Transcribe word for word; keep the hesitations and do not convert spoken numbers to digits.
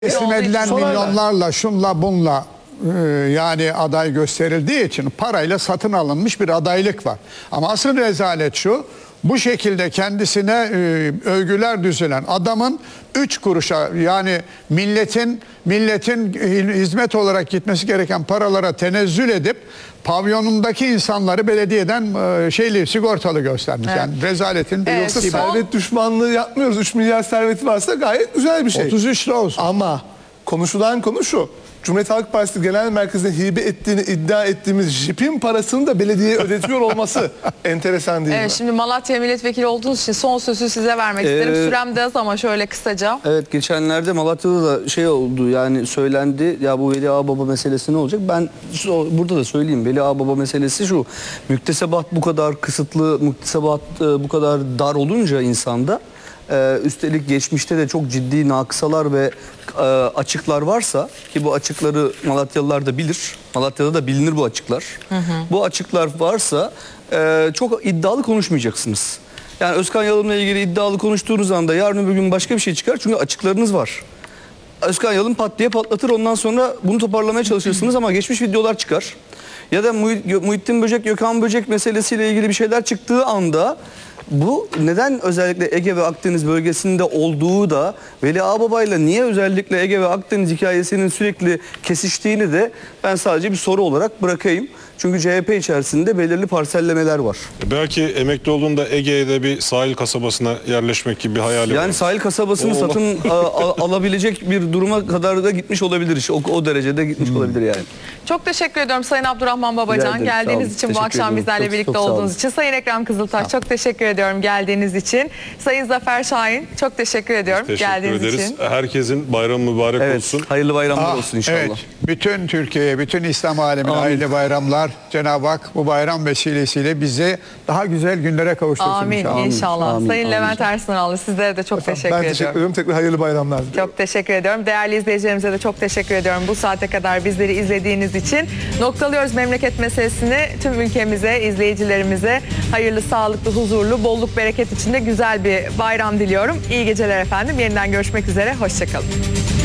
Teslim edilen milyonlarla, şunla bunla e, yani aday gösterildiği için parayla satın alınmış bir adaylık var. Ama asıl rezalet şu, bu şekilde kendisine e, övgüler düzülen adamın üç kuruşa, yani milletin milletin hizmet olarak gitmesi gereken paralara tenezzül edip pavyonundaki insanları belediyeden e, şeyli sigortalı göstermiş. Evet. Yani rezaletin bir Evet, yoksa son... servet düşmanlığı yapmıyoruz. üç milyar serveti varsa gayet güzel bir şey. otuz üçte olsun. Ama konuşulan konu şu. Cumhuriyet Halk Partisi Genel Merkezi'ne hibe ettiğini iddia ettiğimiz jipin parasını da belediyeye ödetiyor olması enteresan değil mi? Evet, şimdi Malatya milletvekili olduğunuz için son sözü size vermek Ee, isterim. Sürem de az ama şöyle kısaca. Evet, geçenlerde Malatya'da da şey oldu, yani söylendi ya bu Veli Ağababa meselesi ne olacak? Ben burada da söyleyeyim, Veli Ağababa meselesi şu: müktesebat bu kadar kısıtlı, müktesebat bu kadar dar olunca insanda, üstelik geçmişte de çok ciddi nakısalar ve açıklar varsa, ki bu açıkları Malatyalılar da bilir, Malatya'da da bilinir bu açıklar. Hı hı. Bu açıklar varsa çok iddialı konuşmayacaksınız. Yani Özkan Yalın'la ilgili iddialı konuştuğunuz anda yarın öbür gün başka bir şey çıkar, çünkü açıklarınız var. Özkan Yalın pat diye patlatır, ondan sonra bunu toparlamaya çalışırsınız ama geçmiş videolar çıkar. Ya da Muhittin Böcek, Gökhan Böcek meselesiyle ilgili bir şeyler çıktığı anda, bu neden özellikle Ege ve Akdeniz bölgesinde olduğu da Veli Ağababa'yla niye özellikle Ege ve Akdeniz hikayesinin sürekli kesiştiğini de ben sadece bir soru olarak bırakayım. Çünkü C H P içerisinde belirli parsellemeler var. Belki emekli olduğunda Ege'de bir sahil kasabasına yerleşmek gibi bir hayali var. Yani sahil kasabasını O, satın a, a, alabilecek bir duruma kadar da gitmiş olabilir. O, o derecede gitmiş hmm. olabilir yani. Çok teşekkür ediyorum Sayın Abdurrahman Babacan. Geldiğiniz için, bu akşam bizlerle birlikte çok olduğunuz için. Sayın Ekrem Kızıltaş, çok teşekkür ediyorum geldiğiniz için. Sayın Zafer Şahin, çok teşekkür ediyorum teşekkür geldiğiniz ederiz. için. Herkesin bayramı mübarek evet, olsun. Hayırlı bayramlar Ah, olsun inşallah. Evet, bütün Türkiye'ye, bütün İslam alemine hayırlı bayramlar. Cenab-ı Hak bu bayram vesilesiyle bizi daha güzel günlere kavuştursun. Amin inşallah. inşallah. Amin, Sayın amin. Levent Ersonalı, sizlere de çok Efendim, teşekkür ben ediyorum. teşekkür ediyorum. Tekrar hayırlı bayramlar. Çok teşekkür ediyorum. Değerli izleyicilerimize de çok teşekkür ediyorum. Bu saate kadar bizleri izlediğiniz için. Noktalıyoruz memleket meselesini. Tüm ülkemize, izleyicilerimize hayırlı, sağlıklı, huzurlu, bolluk, bereket içinde güzel bir bayram diliyorum. İyi geceler efendim. Yeniden görüşmek üzere. Hoşça kalın.